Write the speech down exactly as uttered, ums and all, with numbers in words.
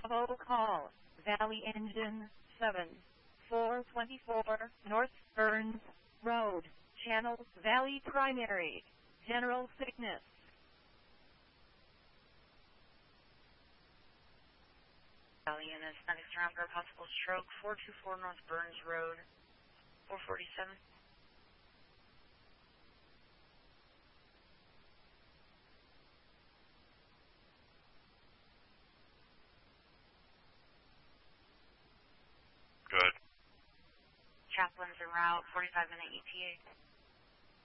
Bravo call. Valley Engine seven four two four North Burns Road. Channel Valley Primary. General sickness. Valley and is medics around for a possible stroke. four two four North Burns Road. four forty-seven. Good. Chaplain's en route, forty-five minute E T A.